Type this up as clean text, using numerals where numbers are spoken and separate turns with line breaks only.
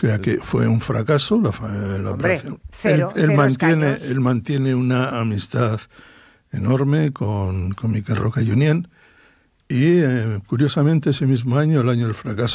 crea que fue un fracaso la operación. Él mantiene una amistad enorme con Miquel Roca y Junyent, y curiosamente ese mismo año, el año del fracaso